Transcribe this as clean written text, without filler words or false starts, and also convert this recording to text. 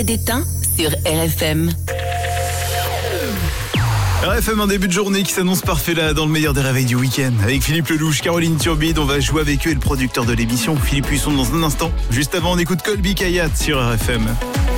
d'étain sur RFM. RFM, un début de journée qui s'annonce parfait là, dans le meilleur des réveils du week-end. Avec Philippe Lelouch, Caroline Turbide, on va jouer avec eux et le producteur de l'émission, Philippe Huisson, dans un instant. Juste avant, on écoute Colby Kayat sur RFM.